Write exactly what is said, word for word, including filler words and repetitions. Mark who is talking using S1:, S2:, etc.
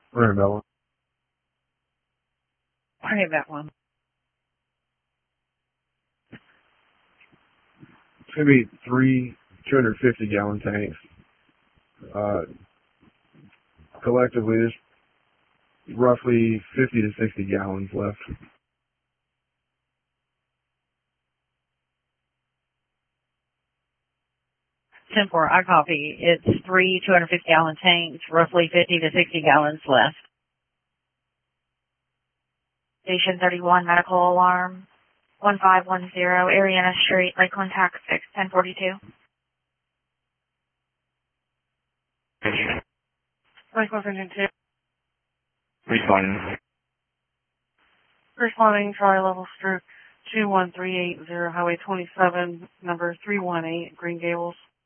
S1: Randall.
S2: I have that one.
S1: It's going to be three two hundred fifty gallon tanks. Uh, collectively, there's roughly fifty to sixty gallons left.
S2: ten four, I copy. It's three two hundred fifty gallon tanks, roughly fifty to sixty gallons left. Station thirty-one, medical alarm, one five one zero, Ariana Street, Lakeland, Tax six, ten forty-two.
S3: Lakeland, Virginia two.
S4: Responding.
S3: Responding, Charlie Level Stroke two one three eight zero, Highway twenty-seven, number three one eight, Green Gables.